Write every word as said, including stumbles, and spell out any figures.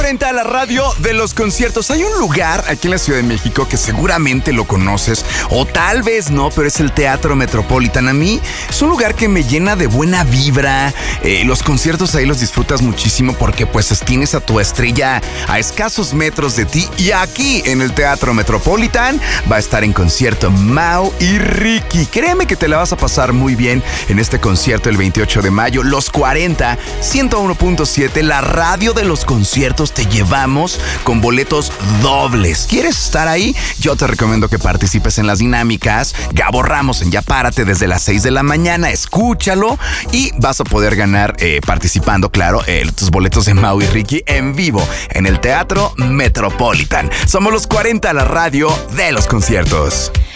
cuarenta, la radio de los conciertos. Hay un lugar aquí en la Ciudad de México que seguramente lo conoces, o tal vez no, pero es el Teatro Metropolitan. A mí es un lugar que me llena de buena vibra. Eh, los conciertos ahí los disfrutas muchísimo porque pues tienes a tu estrella a escasos metros de ti. Y aquí en el Teatro Metropolitan va a estar en concierto Mau y Ricky. Créeme que te la vas a pasar muy bien en este concierto el veintiocho de mayo. Los cuarenta, ciento uno punto siete, la radio de los conciertos, te llevamos con boletos dobles. ¿Quieres estar ahí? Yo te recomiendo que participes en las dinámicas. Gabo Ramos en Ya Párate desde las seis de la mañana. Escúchalo y vas a poder ganar eh, participando, claro, eh, tus boletos de Mau y Ricky en vivo en el Teatro Metropolitan. Somos los cuarenta, la radio de los conciertos.